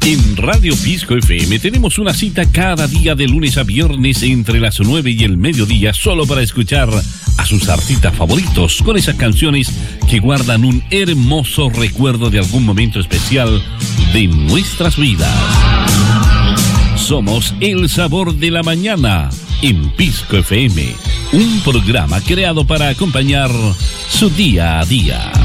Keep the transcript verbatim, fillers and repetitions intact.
En Radio Pisco F M tenemos una cita cada día de lunes a viernes entre las nueve y el mediodía solo para escuchar a sus artistas favoritos con esas canciones que guardan un hermoso recuerdo de algún momento especial de nuestras vidas. Somos El Sabor de la Mañana en Pisco F M, un programa creado para acompañar su día a día.